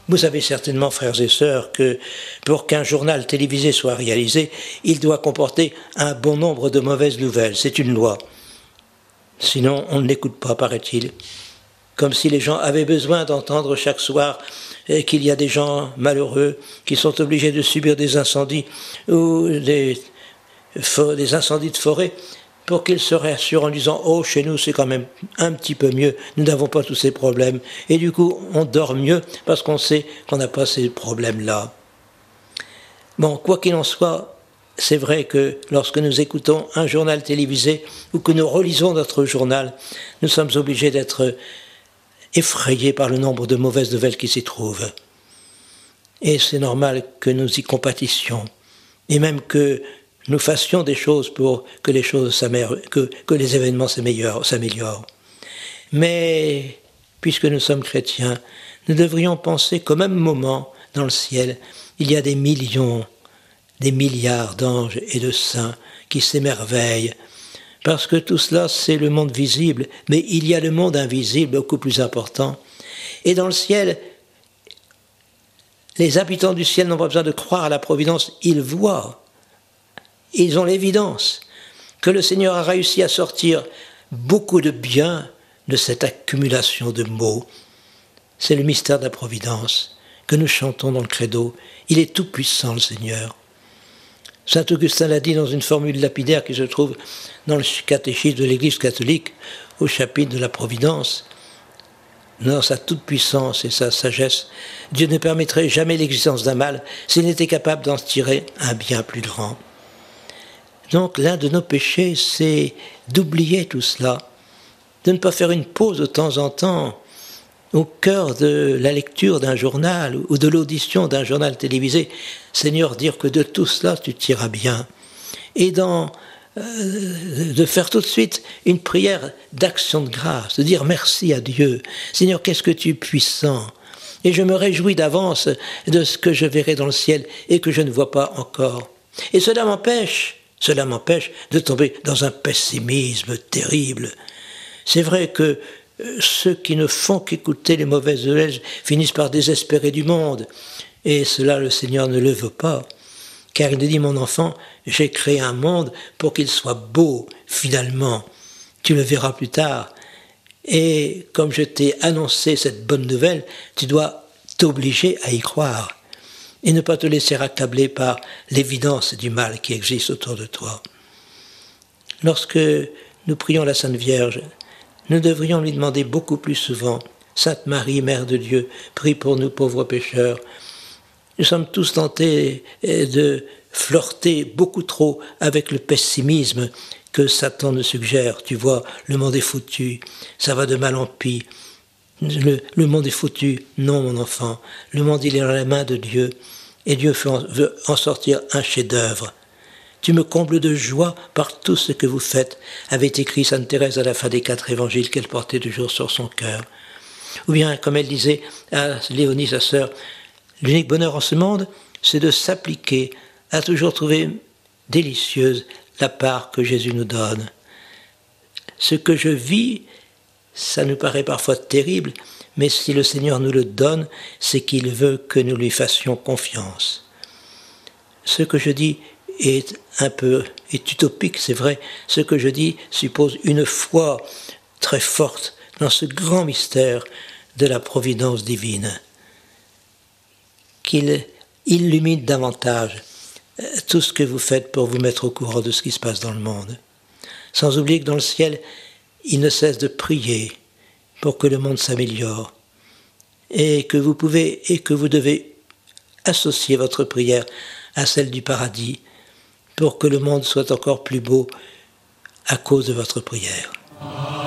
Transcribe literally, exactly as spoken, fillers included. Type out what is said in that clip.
Vous savez certainement, frères et sœurs, que pour qu'un journal télévisé soit réalisé, il doit comporter un bon nombre de mauvaises nouvelles. C'est une loi. Sinon, on ne l'écoute pas, paraît-il. Comme si les gens avaient besoin d'entendre chaque soir qu'il y a des gens malheureux qui sont obligés de subir des incendies ou des, des incendies de forêt pour qu'ils se rassurent en disant « Oh, chez nous, c'est quand même un petit peu mieux, nous n'avons pas tous ces problèmes. » Et du coup, on dort mieux parce qu'on sait qu'on n'a pas ces problèmes-là. Bon, quoi qu'il en soit, c'est vrai que lorsque nous écoutons un journal télévisé ou que nous relisons notre journal, nous sommes obligés d'être effrayés par le nombre de mauvaises nouvelles qui s'y trouvent. Et c'est normal que nous y compatissions, et même que nous fassions des choses pour que les choses que, que les événements s'améliorent. Mais, puisque nous sommes chrétiens, nous devrions penser qu'au même moment, dans le ciel, il y a des millions, des milliards d'anges et de saints qui s'émerveillent. Parce que tout cela, c'est le monde visible, mais il y a le monde invisible, beaucoup plus important. Et dans le ciel, les habitants du ciel n'ont pas besoin de croire à la providence, ils voient, ils ont l'évidence que le Seigneur a réussi à sortir beaucoup de bien de cette accumulation de maux. C'est le mystère de la providence que nous chantons dans le credo. Il est tout puissant, le Seigneur. Saint Augustin l'a dit dans une formule lapidaire qui se trouve dans le catéchisme de l'Église catholique, au chapitre de la Providence. Dans sa toute-puissance et sa sagesse, Dieu ne permettrait jamais l'existence d'un mal s'il n'était capable d'en tirer un bien plus grand. Donc l'un de nos péchés, c'est d'oublier tout cela, de ne pas faire une pause de temps en temps au cœur de la lecture d'un journal ou de l'audition d'un journal télévisé. Seigneur, dire que de tout cela, tu tireras bien. Et dans, euh, de faire tout de suite une prière d'action de grâce, de dire merci à Dieu. Seigneur, qu'est-ce que tu es puissant. Et je me réjouis d'avance de ce que je verrai dans le ciel et que je ne vois pas encore. Et cela m'empêche, cela m'empêche de tomber dans un pessimisme terrible. C'est vrai que ceux qui ne font qu'écouter les mauvaises nouvelles finissent par désespérer du monde. Et cela, le Seigneur ne le veut pas. Car il nous dit, mon enfant, j'ai créé un monde pour qu'il soit beau, finalement. Tu le verras plus tard. Et comme je t'ai annoncé cette bonne nouvelle, tu dois t'obliger à y croire. Et ne pas te laisser accabler par l'évidence du mal qui existe autour de toi. Lorsque nous prions la Sainte Vierge, nous devrions lui demander beaucoup plus souvent « Sainte Marie, Mère de Dieu, prie pour nous pauvres pécheurs ». Nous sommes tous tentés de flirter beaucoup trop avec le pessimisme que Satan nous suggère. Tu vois, le monde est foutu, ça va de mal en pis. Le, le monde est foutu. Non, mon enfant, le monde il est dans la main de Dieu et Dieu veut en sortir un chef-d'œuvre. Tu me combles de joie par tout ce que vous faites, avait écrit Sainte Thérèse à la fin des quatre évangiles qu'elle portait toujours sur son cœur. Ou bien, comme elle disait à Léonie, sa sœur, l'unique bonheur en ce monde, c'est de s'appliquer à toujours trouver délicieuse la part que Jésus nous donne. Ce que je vis, ça nous paraît parfois terrible, mais si le Seigneur nous le donne, c'est qu'il veut que nous lui fassions confiance. Ce que je dis est un peu est utopique, c'est vrai. Ce que je dis suppose une foi très forte dans ce grand mystère de la providence divine. Qu'il illumine davantage tout ce que vous faites pour vous mettre au courant de ce qui se passe dans le monde. Sans oublier que dans le ciel, il ne cesse de prier pour que le monde s'améliore. Et que vous pouvez et que vous devez associer votre prière à celle du paradis pour que le monde soit encore plus beau à cause de votre prière.